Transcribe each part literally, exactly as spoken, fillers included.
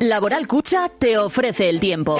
Laboral Cucha te ofrece el tiempo.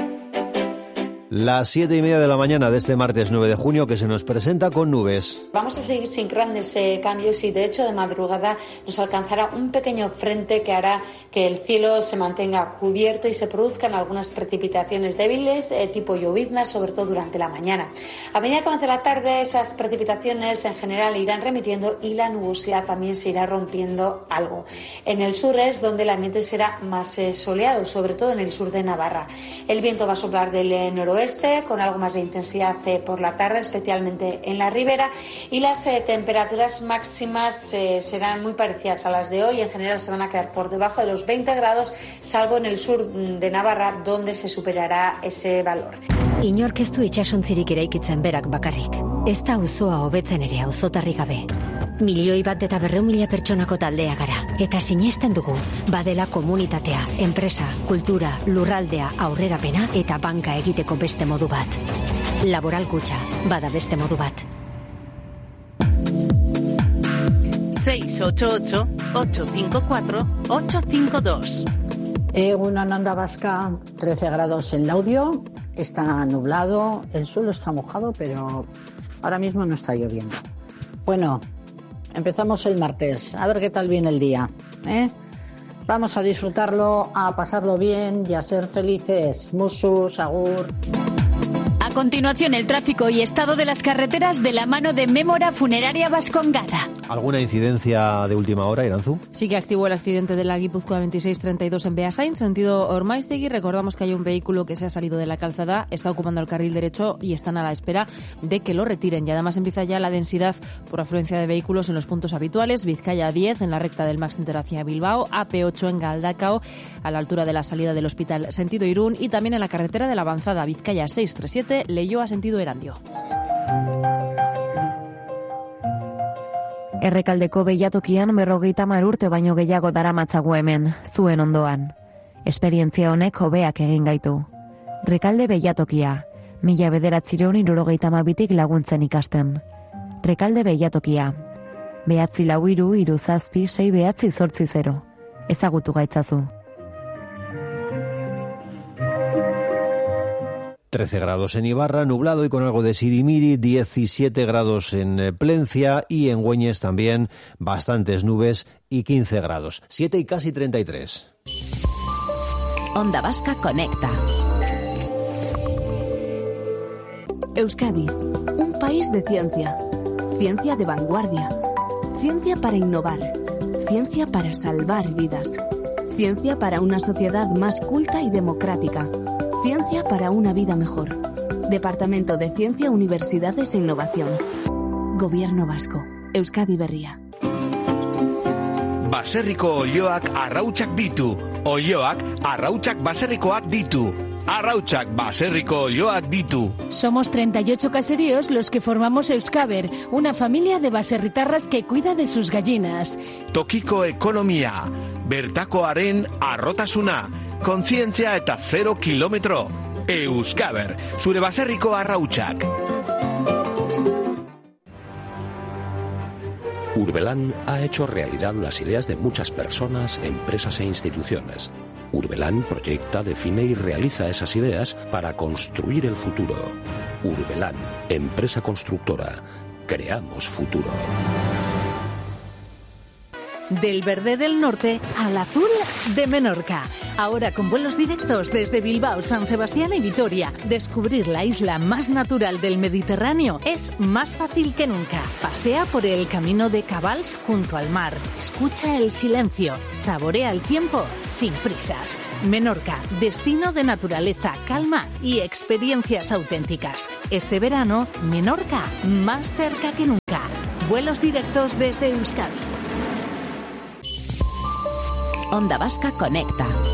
Las siete y media de la mañana de este martes nueve de junio, que se nos presenta con nubes. Vamos a seguir sin grandes eh, cambios y de hecho de madrugada nos alcanzará un pequeño frente que hará que el cielo se mantenga cubierto y se produzcan algunas precipitaciones débiles eh, tipo lloviznas, sobre todo durante la mañana. A medida que avance la tarde, esas precipitaciones en general irán remitiendo y la nubosidad también se irá rompiendo algo. En el sur es donde el ambiente será más eh, soleado, sobre todo en el sur de Navarra. El viento va a soplar del eh, noroeste con algo más de intensidad eh, por la tarde, especialmente en la ribera, y las eh, temperaturas máximas eh, serán muy parecidas a las de hoy. En general se van a quedar por debajo de los veinte grados, salvo en el sur de Navarra, donde se superará ese valor. Inork ez du itsasontzirik eraikitzen berak bakarrik. Ez da auzoa hobetzen ere auzotarrik gabe. Milioi bat eta berreun mila pertsonako taldea gara. Eta sinesten dugu, badela komunitatea, enpresa, kultura, lurraldea, aurrerapena eta banka egiteko beste modu bat. Laboral Cucha, bada beste modu bat. seis ocho ocho, ocho cinco cuatro, ocho cinco dos. Una Onda Vasca, trece grados en Laudio, está nublado, el suelo está mojado, pero ahora mismo no está lloviendo. Bueno, empezamos el martes, a ver qué tal viene el día, ¿eh? Vamos a disfrutarlo, a pasarlo bien y a ser felices. Musus, agur. A continuación, el tráfico y estado de las carreteras de la mano de Mémora Funeraria Vascongada. ¿Alguna incidencia de última hora, Iranzu? Sí que activó el accidente de la Guipúzcoa veintiséis treinta y dos en Beasain, sentido Ormaiztegui. Recordamos que hay un vehículo que se ha salido de la calzada, está ocupando el carril derecho y están a la espera de que lo retiren. Y además empieza ya la densidad por afluencia de vehículos en los puntos habituales. Vizcaya diez en la recta del Max Center hacia Bilbao, A P ocho en Galdakao a la altura de la salida del hospital sentido Irún y también en la carretera de la Avanzada Vizcaya seiscientos treinta y siete Leioa sentido Erandio. Errekaldeko behiatokian berrogeita hamar urte baino gehiago daramatzagu hemen, zuen ondoan. Esperientzia honek hobeak egin gaitu. Rekalde behiatokia, mila bederatzireun hirurogeita hamabitik laguntzen ikasten. Rekalde behiatokia, behatzi lau hiru hiru zazpi sei behatzi zortzi zero. Ezagutu gaitzazu. trece grados en Ibarra, nublado y con algo de sirimiri, diecisiete grados en Plencia y en Güeñes también bastantes nubes y quince grados, siete y casi treinta y tres. Onda Vasca conecta. Euskadi, un país de ciencia, ciencia de vanguardia, ciencia para innovar, ciencia para salvar vidas, ciencia para una sociedad más culta y democrática. Ciencia para una vida mejor. Departamento de Ciencia, Universidades e Innovación. Gobierno Vasco. Euskadi Berria. Baserriko olioak arrautsak ditu. Olioak arrautsak baserrikoak ditu. Arrautsak baserriko olioak ditu. Somos treinta y ocho caseríos los que formamos Euskaber, una familia de baserritarras que cuida de sus gallinas. Tokiko ekonomia, bertakoaren arrotasuna, kontzientzia eta zero kilometro. Euskaber, zure baserriko arrautsak. Urbelán ha hecho realidad las ideas de muchas personas, empresas e instituciones. Urbelán proyecta, define y realiza esas ideas para construir el futuro. Urbelán, empresa constructora. Creamos futuro. Del verde del norte al azul de Menorca. Ahora con vuelos directos desde Bilbao, San Sebastián y Vitoria. Descubrir la isla más natural del Mediterráneo es más fácil que nunca. Pasea por el camino de Cabals junto al mar. Escucha el silencio. Saborea el tiempo sin prisas. Menorca, destino de naturaleza, calma y experiencias auténticas. Este verano, Menorca, más cerca que nunca. Vuelos directos desde Euskadi. Onda Vasca conecta.